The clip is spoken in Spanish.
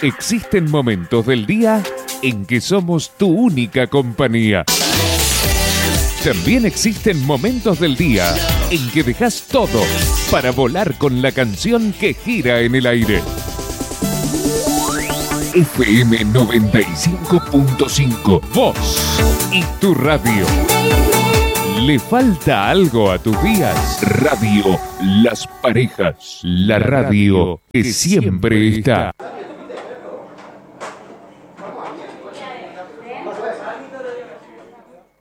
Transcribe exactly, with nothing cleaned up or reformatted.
Existen momentos del día en que somos tu única compañía. También existen momentos del día en que dejas todo para volar con la canción que gira en el aire. F M noventa y cinco punto cinco, vos y tu radio. ¿Le falta algo a tus días? Radio Las Parejas, la radio que siempre está.